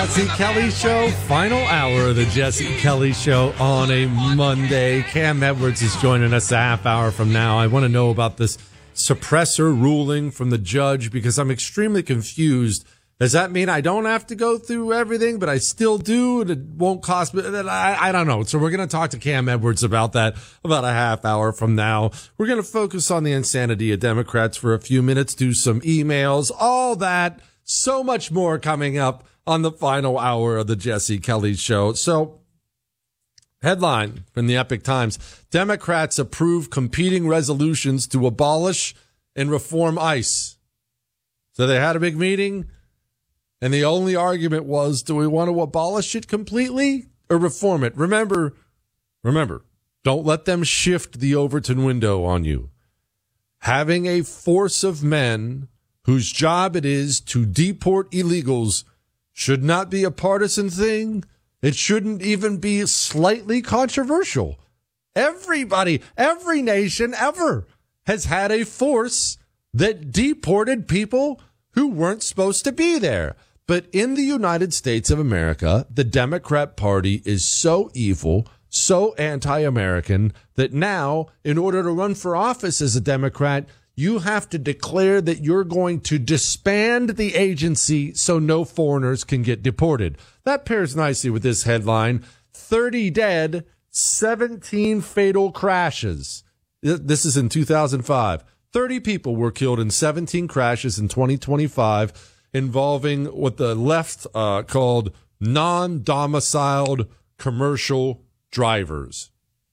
Jesse Kelly Show, final hour of the Jesse Kelly Show on a Monday. Cam Edwards is joining us a half hour from now. I want to know about this suppressor ruling from the judge because I'm extremely confused. Does that mean I don't have to go through everything, but I still do, and it won't cost me? I don't know. So we're going to talk to Cam Edwards about that about a half hour from now. We're going to focus on the insanity of Democrats for a few minutes, do some emails, all that, so much more coming up on the final hour of the Jesse Kelly Show. So, headline from the Epic Times: Democrats approve competing resolutions to abolish and reform ICE. So they had a big meeting, and the only argument was, do we want to abolish it completely or reform it? Remember, don't let them shift the Overton window on you. Having a force of men whose job it is to deport illegals should not be a partisan thing. It shouldn't even be slightly controversial. Everybody, every nation ever has had a force that deported people who weren't supposed to be there. But in the United States of America, the Democrat Party is so evil, so anti-American, that now, in order to run for office as a Democrat, you have to declare that you're going to disband the agency so no foreigners can get deported. That pairs nicely with this headline: 30 dead, 17 fatal crashes. This is in 2005. 30 people were killed in 17 crashes in 2025 involving what the left called non-domiciled commercial drivers.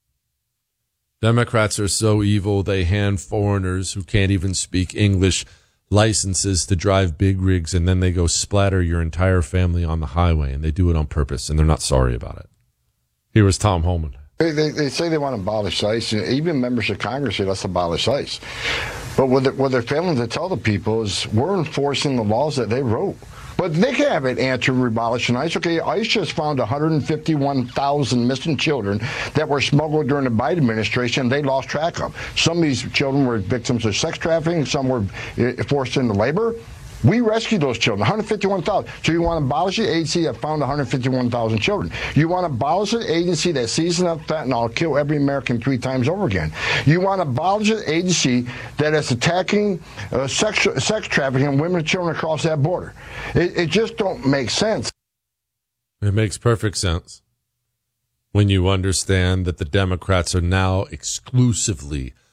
Democrats are so evil, they hand foreigners who can't even speak English licenses to drive big rigs, and then they go splatter your entire family on the highway, and they do it on purpose, and they're not sorry about it. Here was Tom Homan. They say they want to abolish ICE, and even members of Congress say let's abolish ICE. But what they're failing to tell the people is we're enforcing the laws that they wrote. But they can have an answer to abolishing ICE. Okay, ICE just found 151,000 missing children that were smuggled during the Biden administration. They lost track of. Some of these children were victims of sex trafficking. Some were forced into labor. We rescued those children, 151,000. So you want to abolish the agency that found 151,000 children. You want to abolish an agency that sees enough fentanyl to kill every American 3 times over again. You want to abolish an agency that is attacking sex trafficking and women and children across that border. It just don't make sense. It makes perfect sense when you understand that the Democrats are now exclusively